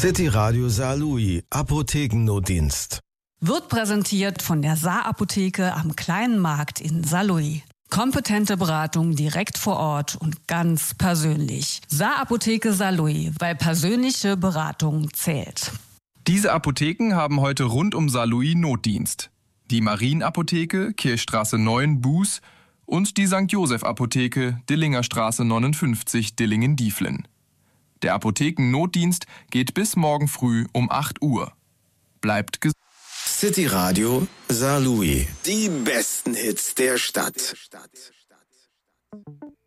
City Radio Saarlouis, Apothekennotdienst. Wird präsentiert von der Saar-Apotheke am Kleinen Markt in Saarlouis. Kompetente Beratung direkt vor Ort und ganz persönlich. Saar-Apotheke Saarlouis, weil persönliche Beratung zählt. Diese Apotheken haben heute rund um Saarlouis Notdienst. Die Marienapotheke, Kirchstraße 9, Buß und die St. Joseph Apotheke, Dillingerstraße 59, Dillingen-Dieflen. Der Apothekennotdienst geht bis morgen früh um 8 Uhr. Bleibt gesund. City Radio Saarlouis. Die besten Hits der Stadt.